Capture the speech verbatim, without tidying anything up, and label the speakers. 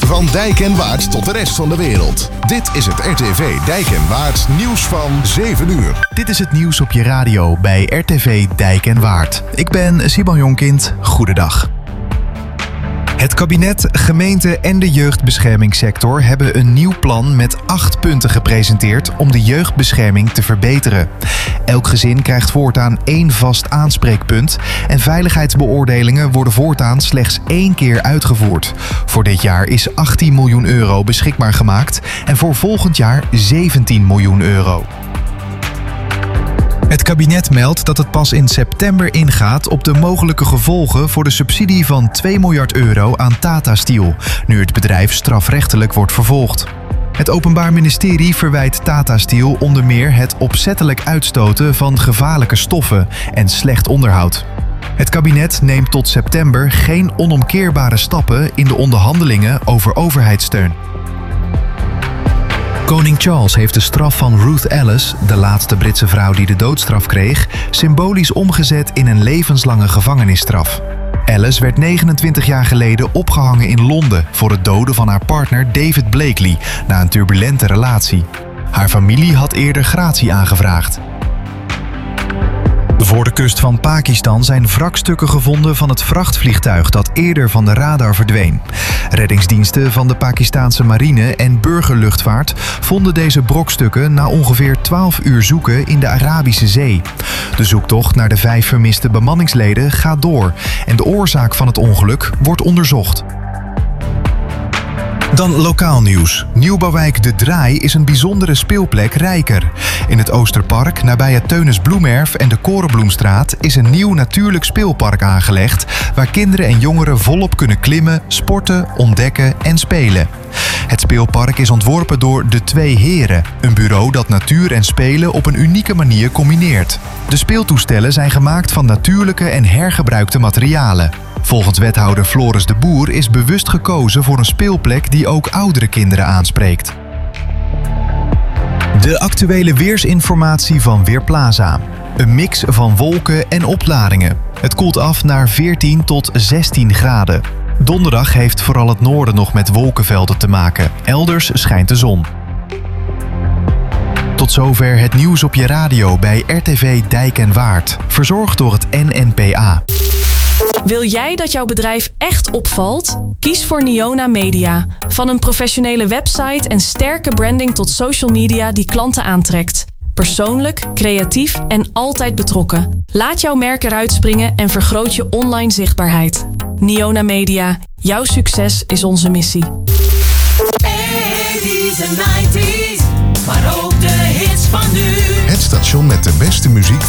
Speaker 1: Van Dijk en Waard tot de rest van de wereld. Dit is het R T V Dijk en Waard nieuws van zeven uur.
Speaker 2: Dit is het nieuws op je radio bij R T V Dijk en Waard. Ik ben Simon Jonkind. Goedendag. Het kabinet, gemeente en de jeugdbeschermingssector hebben een nieuw plan met acht punten gepresenteerd om de jeugdbescherming te verbeteren. Elk gezin krijgt voortaan één vast aanspreekpunt en veiligheidsbeoordelingen worden voortaan slechts één keer uitgevoerd. Voor dit jaar is achttien miljoen euro beschikbaar gemaakt en voor volgend jaar zeventien miljoen euro. Het kabinet meldt dat het pas in september ingaat op de mogelijke gevolgen voor de subsidie van twee miljard euro aan Tata Steel, nu het bedrijf strafrechtelijk wordt vervolgd. Het Openbaar Ministerie verwijt Tata Steel onder meer het opzettelijk uitstoten van gevaarlijke stoffen en slecht onderhoud. Het kabinet neemt tot september geen onomkeerbare stappen in de onderhandelingen over overheidssteun. Koning Charles heeft de straf van Ruth Ellis, de laatste Britse vrouw die de doodstraf kreeg, symbolisch omgezet in een levenslange gevangenisstraf. Ellis werd negenentwintig jaar geleden opgehangen in Londen voor het doden van haar partner David Blakely na een turbulente relatie. Haar familie had eerder gratie aangevraagd. Voor de kust van Pakistan zijn wrakstukken gevonden van het vrachtvliegtuig dat eerder van de radar verdween. Reddingsdiensten van de Pakistaanse marine en burgerluchtvaart vonden deze brokstukken na ongeveer twaalf uur zoeken in de Arabische Zee. De zoektocht naar de vijf vermiste bemanningsleden gaat door en de oorzaak van het ongeluk wordt onderzocht. Dan lokaal nieuws. Nieuwbouwwijk De Draai is een bijzondere speelplek rijker. In het Oosterpark, nabij het Teunis Bloemerf en de Korenbloemstraat, is een nieuw natuurlijk speelpark aangelegd waar kinderen en jongeren volop kunnen klimmen, sporten, ontdekken en spelen. Het speelpark is ontworpen door De Twee Heren, een bureau dat natuur en spelen op een unieke manier combineert. De speeltoestellen zijn gemaakt van natuurlijke en hergebruikte materialen. Volgens wethouder Floris de Boer is bewust gekozen voor een speelplek die ook oudere kinderen aanspreekt. De actuele weersinformatie van Weerplaza. Een mix van wolken en opklaringen. Het koelt af naar veertien tot zestien graden. Donderdag heeft vooral het noorden nog met wolkenvelden te maken. Elders schijnt de zon. Tot zover het nieuws op je radio bij R T V Dijk en Waard. Verzorgd door het N N P A.
Speaker 3: Wil jij dat jouw bedrijf echt opvalt? Kies voor Niona Media. Van een professionele website en sterke branding tot social media die klanten aantrekt. Persoonlijk, creatief en altijd betrokken. Laat jouw merk eruit springen en vergroot je online zichtbaarheid. Niona Media. Jouw succes is onze missie.
Speaker 4: eighties en nineties, maar ook de hits van nu.
Speaker 1: Het station met de beste muziek